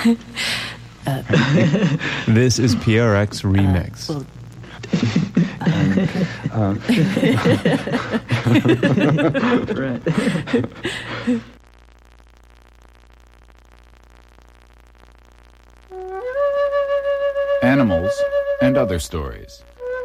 This is PRX Remix. Right. Animals and other stories.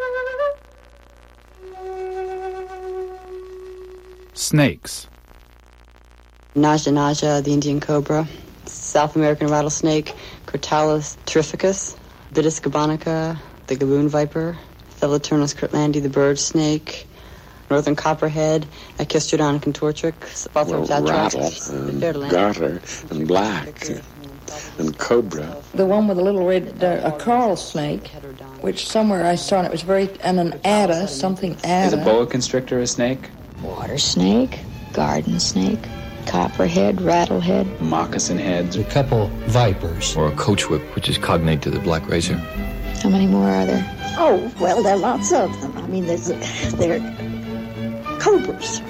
Snakes. Naja naja, the Indian cobra, South American rattlesnake, Crotalus terrificus, Vitis gabonica, the gaboon viper, Theloturnus kirtlandi, the bird snake, northern copperhead, Echistrodon contortrix, Balthorp's atrax, and garter, and black, and cobra. The one with a little red, a coral snake, which somewhere I saw it was and an adder, something adder. Is a boa constrictor a snake? Water snake, garden snake, copperhead, rattlehead, moccasin heads, a couple vipers, or a coach whip, which is cognate to the black racer. How many more are there? Oh, well, there are lots of them. I mean, they're cobras.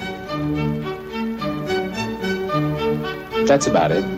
That's about it.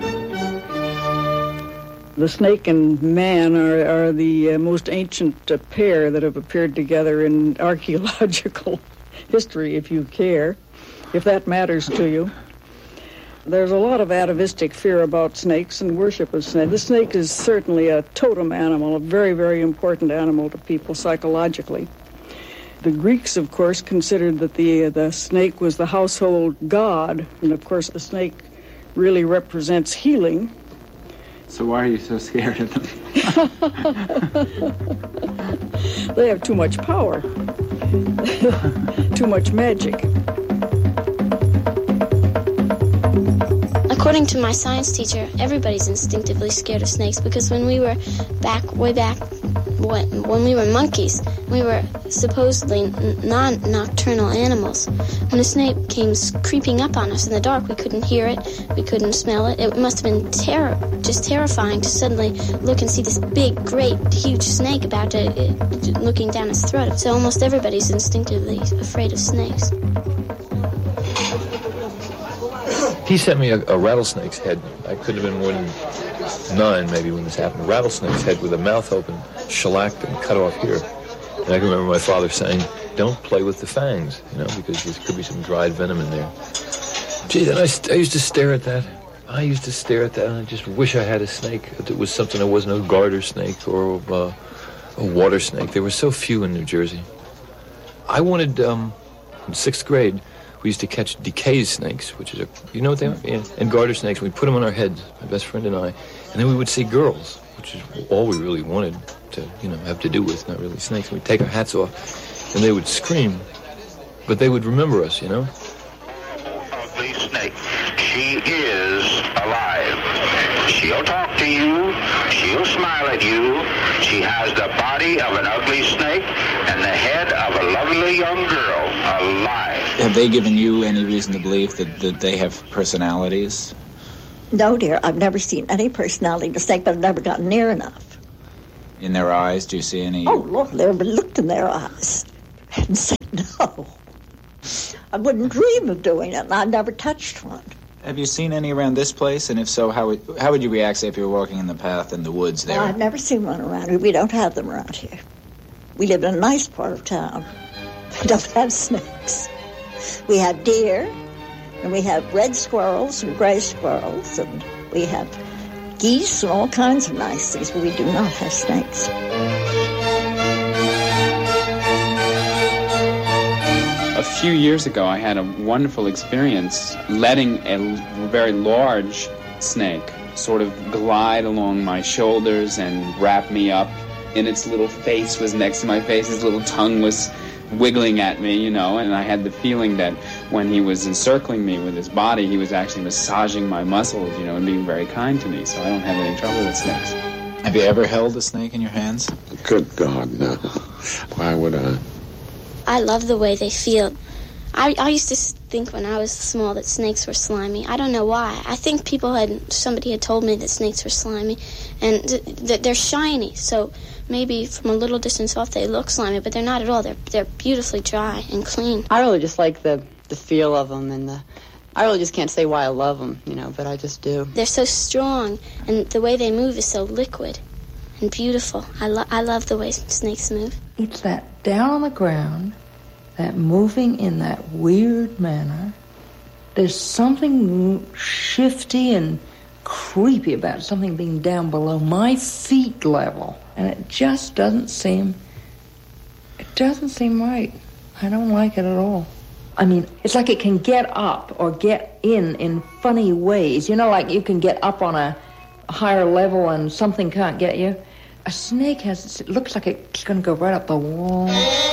The snake and man are the most ancient pair that have appeared together in archaeological history, if you care, if that matters to you. There's a lot of atavistic fear about snakes and worship of snakes. The snake is certainly a totem animal, a very, very important animal to people psychologically. The Greeks, of course, considered that the snake was the household god, and of course the snake really represents healing. So why are you so scared of them? They have too much power, too much magic. According to my science teacher, everybody's instinctively scared of snakes because when we were way back, when we were monkeys, we were supposedly non-nocturnal animals. When a snake came creeping up on us in the dark, we couldn't hear it, we couldn't smell it. It must have been just terrifying to suddenly look and see this big, great, huge snake about to looking down its throat. So almost everybody's instinctively afraid of snakes. He sent me a rattlesnake's head. I couldn't have been more than 9 maybe when this happened. A rattlesnake's head with a mouth open, shellacked and cut off here. And I can remember my father saying, don't play with the fangs, because there could be some dried venom in there. Gee, then I used to stare at that. And I just wish I had a snake. It was something that wasn't a garter snake or a water snake. There were so few in New Jersey. I wanted, in 6th grade, we used to catch decayed snakes, which is you know what they are? Yeah. And garter snakes. We put them on our heads, my best friend and I, and then we would see girls, which is all we really wanted to, have to do with, not really snakes. We'd take our hats off, and they would scream, but they would remember us, Ugly snake. She is alive. She'll talk to you. She'll smile at you. She has the body of an ugly snake and the head of a lovely young girl alive. Have they given you any reason to believe that they have personalities? No, dear. I've never seen any personality in a snake, but I've never gotten near enough. In their eyes, do you see any? Oh, Lord, never looked in their eyes and said no. I wouldn't dream of doing it, and I never touched one. Have you seen any around this place? And if so, how would you react, say, if you were walking in the path in the woods there? Well, I've never seen one around here. We don't have them around here. We live in a nice part of town. We don't have snakes. We have deer, and we have red squirrels and gray squirrels, and we have geese and all kinds of nice things, but we do not have snakes. A few years ago, I had a wonderful experience letting a very large snake sort of glide along my shoulders and wrap me up. And its little face was next to my face. Its little tongue was wiggling at me, and I had the feeling that when he was encircling me with his body, he was actually massaging my muscles, and being very kind to me. So I don't have any trouble with snakes. Have you ever held a snake in your hands? Good God, no. Why would I? I love the way they feel. I used to think when I was small that snakes were slimy. I don't know why. I think somebody had told me that snakes were slimy, and they're shiny, so maybe from a little distance off they look slimy, but they're not at all. They're beautifully dry and clean. I really just like the feel of them and I really just can't say why I love them, but I just do. They're so strong, and the way they move is so liquid and beautiful. I love the way snakes move. It's that down on the ground, that moving in that weird manner. There's something shifty and creepy about something being down below my feet level, and it just doesn't seem right. I don't like it at all. I mean, it's like it can get up or get in funny ways. Like you can get up on a higher level and something can't get you. A snake it looks like it's going to go right up the wall.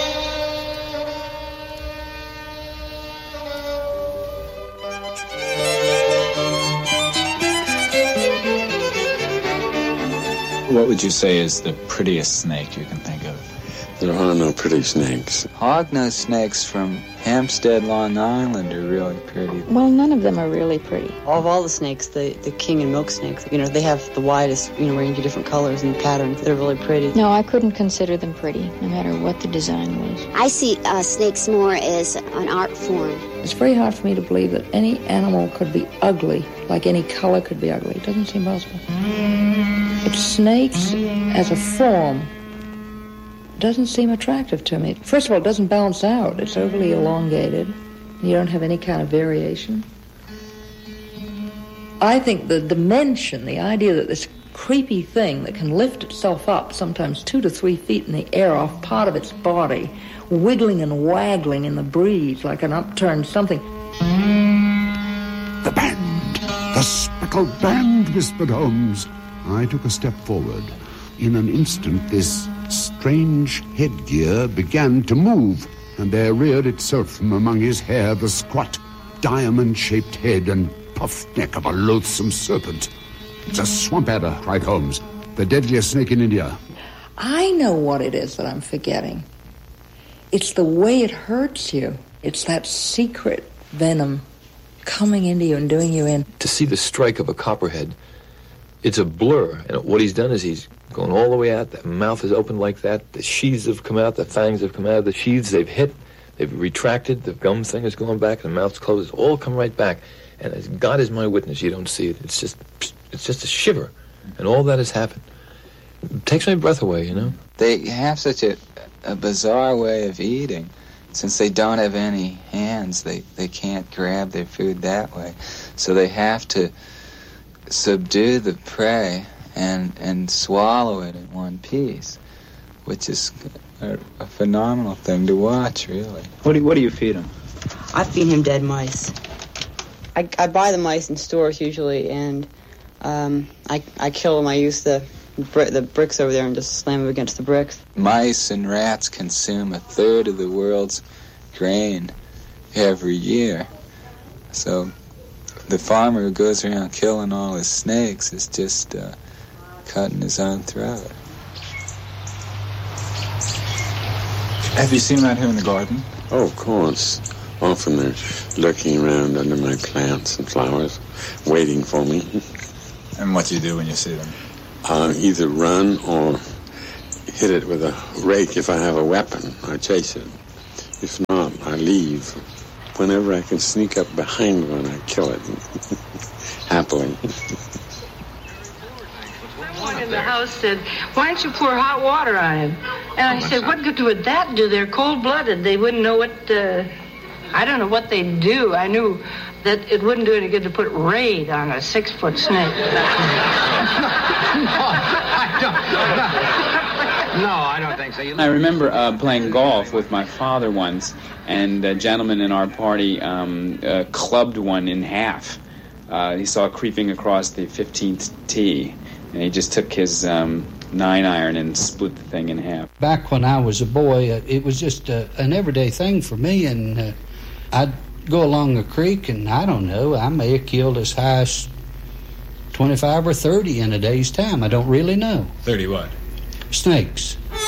What would you say is the prettiest snake you can think of? There are no pretty snakes. Hognose snakes from Hampstead, Long Island are really pretty. Well, none of them are really pretty. Of all the snakes, the king and milk snakes, they have the widest, range of different colors and patterns. They're really pretty. No, I couldn't consider them pretty, no matter what the design was. I see snakes more as an art form. It's very hard for me to believe that any animal could be ugly, like any color could be ugly. It doesn't seem possible. But snakes, as a form, doesn't seem attractive to me. First of all, it doesn't balance out. It's overly elongated. You don't have any kind of variation. I think the dimension, the idea that this creepy thing that can lift itself up sometimes 2 to 3 feet in the air off part of its body, wiggling and waggling in the breeze like an upturned something. The band! The speckled band, whispered Holmes. I took a step forward. In an instant, this strange headgear began to move, and there reared itself from among his hair the squat, diamond-shaped head and puffed neck of a loathsome serpent. It's a swamp adder, cried Holmes, the deadliest snake in India. I know what it is that I'm forgetting. It's the way it hurts you. It's that secret venom coming into you and doing you in. To see the strike of a copperhead, it's a blur. And what he's done is he's gone all the way out. The mouth is open like that. The sheaths have come out. The fangs have come out of the sheaths. They've hit. They've retracted. The gum thing has gone back. The mouth's closed. It's all come right back. And as God is my witness, you don't see it. It's just a shiver. And all that has happened. It takes my breath away, They have such a bizarre way of eating. Since they don't have any hands, they can't grab their food that way. So they have to subdue the prey and swallow it in one piece, which is a phenomenal thing to watch, really. What do you feed him? I feed him dead mice. I buy the mice in stores usually, and I kill them. I use the bricks over there and just slam them against the bricks. Mice and rats consume 1/3 of the world's grain every year. So the farmer who goes around killing all his snakes is just cutting his own throat. Have you seen them out here in the garden? Oh, of course. Often they're lurking around under my plants and flowers, waiting for me. And what do you do when you see them? Either run or hit it with a rake if I have a weapon. I chase it. If not, I leave. Whenever I can sneak up behind one, I kill it. Happily. Someone in the house said, "Why don't you pour hot water on him?" And I said, "What good would that do? They're cold-blooded. They wouldn't know what, I don't know what they'd do. I knew that it wouldn't do any good to put Raid on a 6-foot snake." No, I don't think so. I remember playing golf with my father once, and a gentleman in our party clubbed one in half. He saw it creeping across the 15th tee, and he just took his 9-iron and split the thing in half. Back when I was a boy, it was just an everyday thing for me, and I'd go along a creek, and I don't know, I may have killed as high as 25 or 30 in a day's time. I don't really know. 30 what? Snakes.